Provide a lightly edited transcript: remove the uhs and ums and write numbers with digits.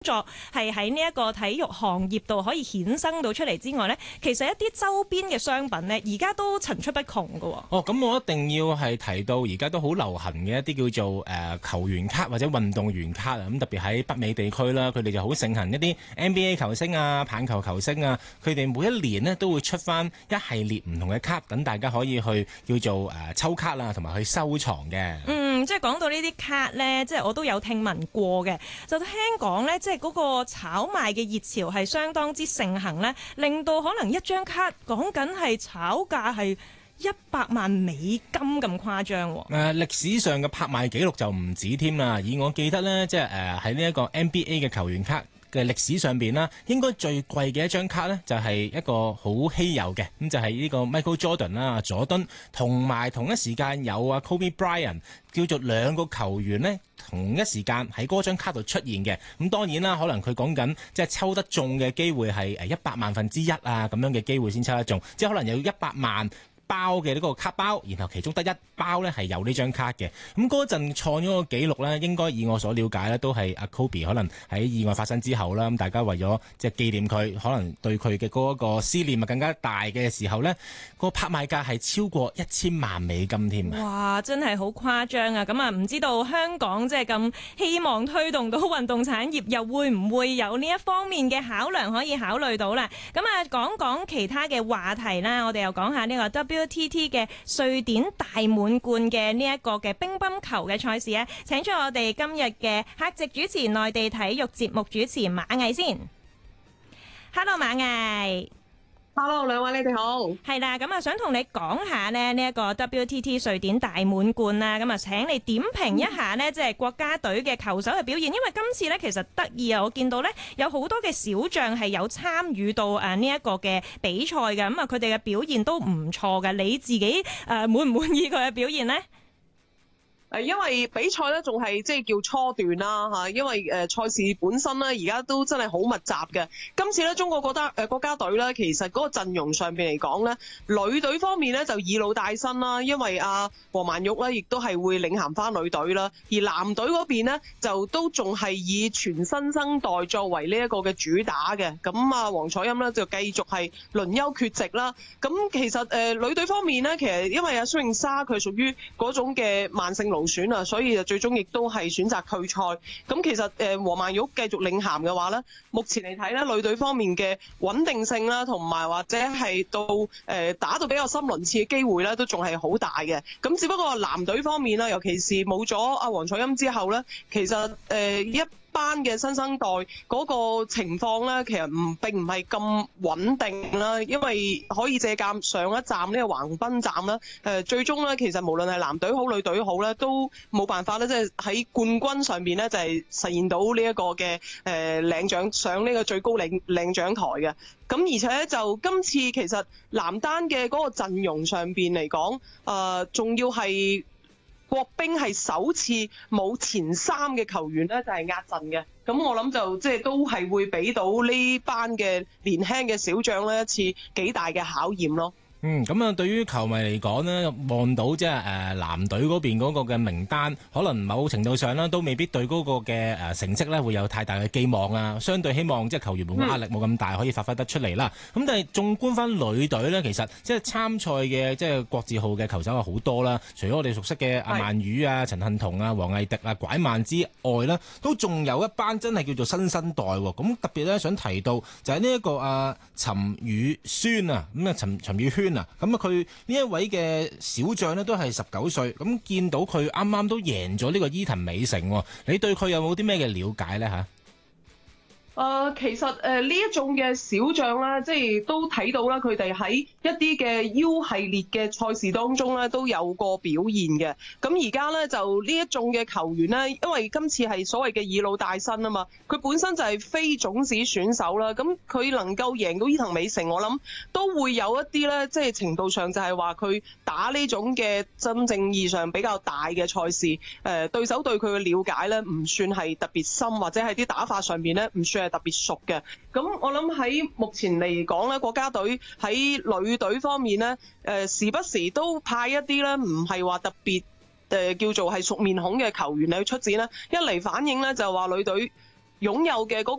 作係喺呢一個體育行業度可以衍生到出嚟之外呢，其實一啲周邊嘅商品呢，而家都層出不窮㗎喎。 哦，咁我一定要係提到而家都好流行嘅一啲叫做球員卡或者運動員卡啊，咁特別喺北美地區啦，佢哋就好盛行一啲 NBA 球星啊、棒球球星啊，佢哋每一年呢都會出翻一系列唔同嘅卡，等大家可以去叫做抽卡啦，同埋去收藏嘅。 即係講到呢啲卡呢，即係我都有聽聞過嘅，就聽講呢，即係嗰個炒賣嘅熱潮係相當之盛行呢，令到可能一張卡講緊係炒價係100萬美金咁誇張喎。 歷史上嘅拍賣紀錄就唔止添啦，以我記得呢，即係喺呢一個 NBA 嘅球員卡嘅歷史上邊啦，應該最貴嘅一張卡呢，就係一個好稀有嘅，咁就係呢個 Michael Jordan 啦，佐敦，同埋同一時間有啊 Kobe Bryant，叫做兩個球員呢，同一時間喺嗰張卡度出現嘅。咁當然啦，可能佢講緊即係抽得中嘅機會係100萬分之一啊咁樣嘅機會先抽得中，即係可能有100萬包嘅呢個卡包，然後其中得一包呢係有呢張卡嘅。咁嗰陣創咗個紀錄呢，應該以我所了解呢，都係阿 Kobe 可能喺意外發生之後啦，咁大家為咗即係紀念佢，可能對佢嘅嗰個思念啊更加大嘅時候呢，個拍賣價係超過1000萬美金添。 哇！真係好誇張啊！咁啊，唔知道香港即係咁希望推動到運動產業，又會唔會有呢一方面嘅考量可以考慮到啦？咁啊，講講其他嘅話題啦，我哋又講下呢個 WTT 嘅瑞典大滿貫嘅呢一個嘅乒乓球嘅賽事啊，請出我哋今日嘅客席主持內地體育節目主持馬毅先。Hello， 馬毅。 Hello， 兩位你哋好。 係啦，咁啊想同你講下呢一個 WTT 瑞典大滿貫啦，咁啊請你點評一下呢，即係國家隊嘅球手嘅表現，因為今次呢其實得意啊，我見到呢有好多嘅小將係有參與到呢一個嘅比賽嘅，咁啊佢哋嘅表現都唔錯嘅，你自己滿唔滿意佢嘅表現呢？ 因為比賽咧仲係即係叫初段啦嚇，因為賽事本身咧而家都真係好密集嘅。今次咧中國國家隊咧，其實嗰個陣容上邊嚟講咧，女隊方面咧就以老帶新啦，因為黃曼玉咧亦都係會領銜翻女隊啦。而男隊嗰邊咧就都仲係以全新生代作為呢一個嘅主打嘅。咁黃彩欽咧就繼續係輪休缺席啦。咁其實女隊方面咧，其實因為蘇穎莎佢屬於嗰種嘅慢性勞損啊，所以就最終亦都係選擇退賽。咁其實黃曼玉繼續領銜嘅話咧，目前嚟睇咧，女隊方面嘅穩定性啦，同埋或者係到打到比較深輪次嘅機會咧，都仲係好大嘅。咁只不過男隊方面啦，尤其是冇咗阿黃彩欽之後咧，其實一班嘅新生代嗰個情況咧，其實並唔係咁穩定啦，因為可以借鑑上一站呢個橫濱站啦，最終咧其實無論係男隊好女隊好咧，都冇辦法咧，即係喺冠軍上邊咧就係實現到呢一個嘅領獎上呢個最高領獎台嘅。咁而且就今次其實男單嘅嗰個陣容上邊嚟講，仲要係國乒係首次冇前3嘅球員咧，就係壓陣嘅。咁我諗就即係都係會俾到呢班嘅年輕嘅小將咧一次幾大嘅考驗咯。 咁啊，對於球迷嚟講呢，望到即係男隊嗰邊嗰個嘅名單，可能某程度上啦，都未必對嗰個嘅成績咧會有太大嘅寄望啊。相對希望即係球員冇壓力冇咁大，可以發揮得出嚟啦。咁但係縱觀翻女隊呢，其實即係參賽嘅即係國字號嘅球手係好多啦。除咗我哋熟悉嘅阿曼宇啊、陳幸同啊、黃毅迪啊、拐曼之外呢，都仲有一班真係叫做新生代喎。咁特別咧想提到就係呢一個陳宇軒啊，咁啊陳宇軒。咁啊，佢呢一位嘅小將呢都係19歲，咁見到佢啱啱都贏咗呢個伊藤美誠，你對佢有冇啲咩嘅了解呢？吓？ 其實呢一種嘅小將咧，即係都睇到啦，佢哋喺一啲嘅 U 系列嘅賽事當中咧都有個表現嘅。咁而家咧就呢一種嘅球員咧，因為今次係所謂嘅以老帶新啊嘛，佢本身就係非種子選手啦。咁佢能夠贏到伊藤美誠，我諗都會有一啲咧，即係程度上就係話佢打呢種嘅真正意義上比較大嘅賽事，對手對佢嘅了解咧唔算係特別深，或者係啲打法上邊咧唔算係特別熟嘅。咁我諗喺目前嚟講咧，國家隊喺女隊方面咧，時不時都派一啲咧唔係話特別叫做係熟面孔嘅球員嚟出戰啦。一嚟反映咧就話女隊擁有嘅嗰